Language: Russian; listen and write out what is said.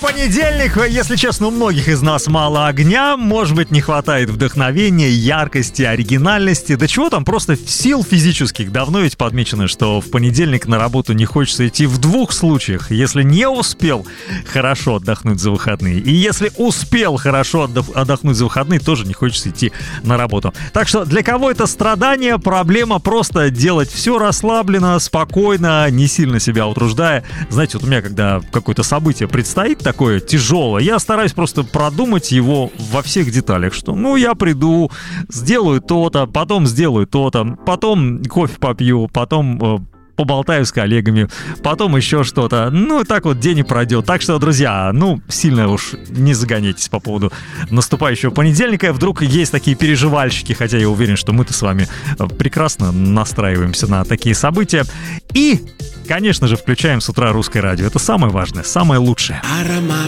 Понедельник, если честно, у многих из нас мало огня, может быть, не хватает вдохновения, яркости, оригинальности, да чего там, просто сил физических. Давно ведь подмечено, что в понедельник на работу не хочется идти в двух случаях. Если не успел хорошо отдохнуть за выходные, и если успел хорошо отдохнуть за выходные, тоже не хочется идти на работу. Так что для кого это страдание, проблема просто делать все расслабленно, спокойно, не сильно себя утруждая. Знаете, вот у меня, когда какое-то событие предстоит такое тяжелое, я стараюсь просто продумать его во всех деталях, что, я приду, сделаю то-то, потом сделаю то-то, потом кофе попью, потом поболтаю с коллегами, потом еще что-то. И так вот день и пройдет. Так что, друзья, сильно уж не загоняйтесь по поводу наступающего понедельника. Вдруг есть такие переживальщики, хотя я уверен, что мы-то с вами прекрасно настраиваемся на такие события. И, конечно же, включаем с утра русское радио. Это самое важное, самое лучшее.